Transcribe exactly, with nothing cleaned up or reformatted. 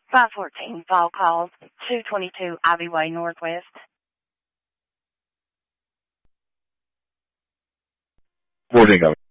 five fourteen Fall Calls, two twenty-two Ivy Way Northwest. Morning,